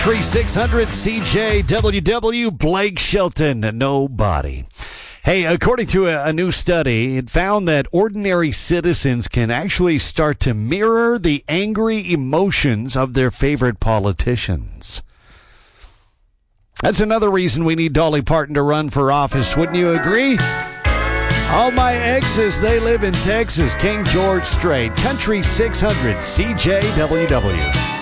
600 CJWW, Blake Shelton, nobody. Hey, according to a new study, it found that ordinary citizens can actually start to mirror the angry emotions of their favorite politicians. That's another reason we need Dolly Parton to run for office, wouldn't you agree? All my exes, they live in Texas. King George Strait, Country 600 CJWW.